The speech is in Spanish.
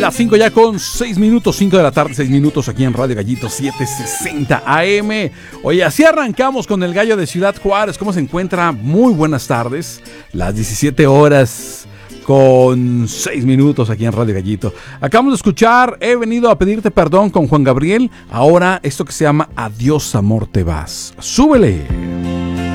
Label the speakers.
Speaker 1: Las 5 ya con 6 minutos, 5 de la tarde, 6 minutos aquí en Radio Gallito 760 AM. Oye, así arrancamos con el gallo de Ciudad Juárez. ¿Cómo se encuentra? Muy buenas tardes. Las 17 horas con 6 minutos aquí en Radio Gallito. Acabamos de escuchar He venido a pedirte perdón con Juan Gabriel. Ahora esto que se llama Adiós amor te vas. ¡Súbele!